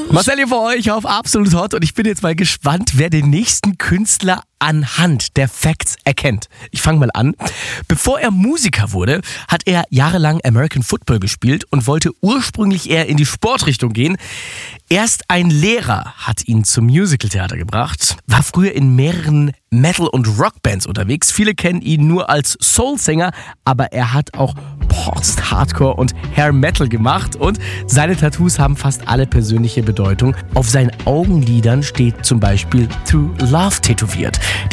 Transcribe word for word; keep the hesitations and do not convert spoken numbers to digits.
Marcel hier für euch auf Absolut Hot und ich bin jetzt mal gespannt, wer den nächsten Künstler anhand der Facts erkennt. Ich fange mal an. Bevor er Musiker wurde, hat er jahrelang American Football gespielt und wollte ursprünglich eher in die Sportrichtung gehen. Erst ein Lehrer hat ihn zum Musicaltheater gebracht, war früher in mehreren Metal- und Rockbands unterwegs. Viele kennen ihn nur als Soul-Sänger, aber er hat auch Post-Hardcore und Hair Metal gemacht und seine Tattoos haben fast alle persönliche Bedeutung. Auf seinen Augenlidern steht zum Beispiel Through Love tätowiert.